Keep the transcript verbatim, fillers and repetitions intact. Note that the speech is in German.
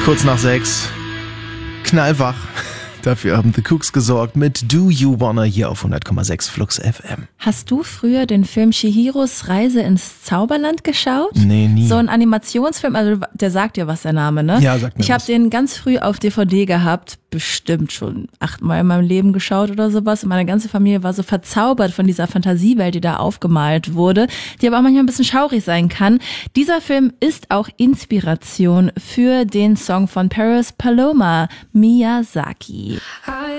Kurz nach sechs. Knallwach. Dafür haben The Kooks gesorgt mit Do You Wanna hier auf hundert Komma sechs Flux F M. Hast du früher den Film Chihiros Reise ins Zauberland geschaut? Nee, nie. So ein Animationsfilm, also der sagt dir was, der Name, ne? Ja, sagt mir Ich habe was. den ganz früh auf D V D gehabt, bestimmt schon achtmal in meinem Leben geschaut oder sowas. Und meine ganze Familie war so verzaubert von dieser Fantasiewelt, die da aufgemalt wurde, die aber auch manchmal ein bisschen schaurig sein kann. Dieser Film ist auch Inspiration für den Song von Paris Paloma, Miyazaki.